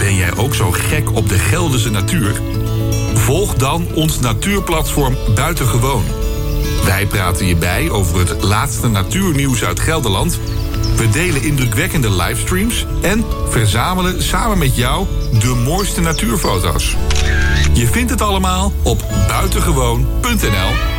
Ben jij ook zo gek op de Gelderse natuur? Volg dan ons natuurplatform Buitengewoon. Wij praten je bij over het laatste natuurnieuws uit Gelderland. We delen indrukwekkende livestreams en verzamelen samen met jou de mooiste natuurfoto's. Je vindt het allemaal op buitengewoon.nl.